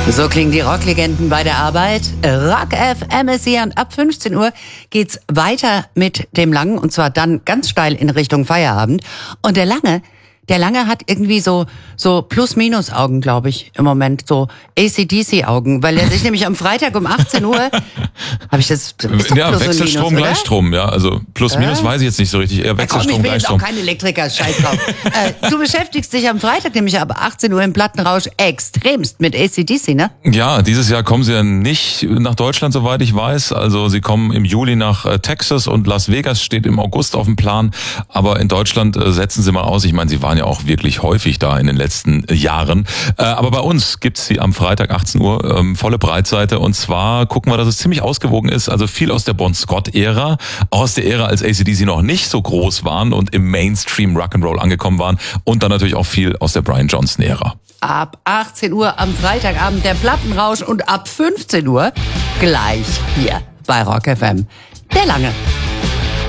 So klingen die Rocklegenden bei der Arbeit. Rock FM ist hier und ab 15 Uhr geht's weiter mit dem Langen und zwar dann ganz steil in Richtung Feierabend. Und der Lange hat irgendwie so Plus-Minus-Augen, glaube ich, im Moment. So AC/DC-Augen, weil er sich nämlich am Freitag um 18 Uhr, habe ich das, ist doch ja, Plus Wechselstrom, und Minus, Gleichstrom, ja. Also Plus-Minus weiß ich jetzt nicht so richtig, eher Wechselstrom, ich bin jetzt auch Gleichstrom. kein Elektriker, scheiß drauf. Du beschäftigst dich am Freitag nämlich ab 18 Uhr im Plattenrausch extremst mit AC/DC, ne? Ja, dieses Jahr kommen sie ja nicht nach Deutschland, soweit ich weiß. Also sie kommen im Juli nach Texas und Las Vegas steht im August auf dem Plan. Aber in Deutschland setzen sie mal aus. Ich meine, sie waren ja auch wirklich häufig da in den letzten Jahren. Aber bei uns gibt's sie am Freitag 18 Uhr, volle Breitseite. Und zwar gucken wir, dass es ziemlich ausgewogen ist. Also viel aus der Bon Scott-Ära, auch aus der Ära, als AC/DC noch nicht so groß waren und im Mainstream Rock'n'Roll angekommen waren. Und dann natürlich auch viel aus der Brian Johnson-Ära. Ab 18 Uhr am Freitagabend der Plattenrausch und ab 15 Uhr gleich hier bei Rock FM. Der Lange.